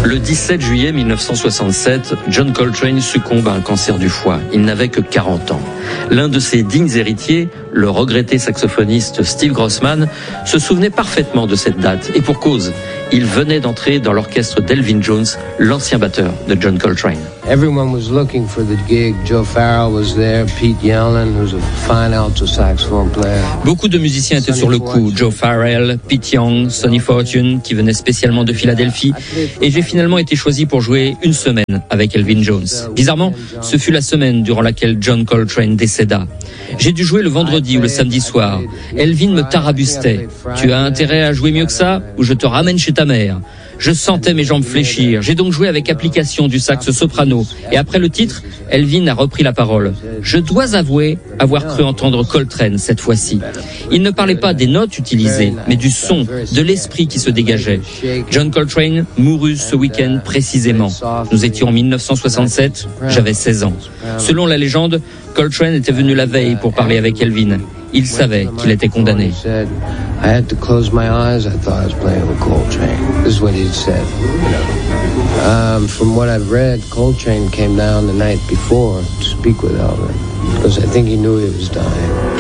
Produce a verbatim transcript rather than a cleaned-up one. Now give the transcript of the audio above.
Le dix-sept juillet mille neuf cent soixante-sept, John Coltrane succombe à un cancer du foie. Il n'avait que quarante ans. L'un de ses dignes héritiers, le regretté saxophoniste Steve Grossman, se souvenait parfaitement de cette date. Et pour cause, il venait d'entrer dans l'orchestre d'Elvin Jones, l'ancien batteur de John Coltrane. Everyone was looking for the gig. Joe Farrell was there, Pete Yellen, who's a fine alto saxophone player. Beaucoup de musiciens étaient sur le coup. Joe Farrell, Pete Young, Sonny Fortune, qui venait spécialement de Philadelphie. Et j'ai finalement été choisi pour jouer une semaine avec Elvin Jones. Bizarrement, ce fut la semaine durant laquelle John Coltrane décéda. J'ai dû jouer le vendredi ou le samedi soir. Elvin me tarabustait. Tu as intérêt à jouer mieux que ça, ou je te ramène chez ta mère. Je sentais mes jambes fléchir. J'ai donc joué avec application du sax soprano. Et après le titre, Elvin a repris la parole. Je dois avouer avoir cru entendre Coltrane cette fois-ci. Il ne parlait pas des notes utilisées, mais du son, de l'esprit qui se dégageait. John Coltrane mourut ce week-end précisément. Nous étions en mille neuf cent soixante-sept, j'avais seize ans. Selon la légende, Coltrane était venu la veille pour parler avec Elvin. Il savait qu'il était condamné. I had to close my eyes. I thought I was playing with Coltrane. This is what he said. Um, from what I've read, Coltrane came down the night before to speak with Elvin because I think he knew he was dying.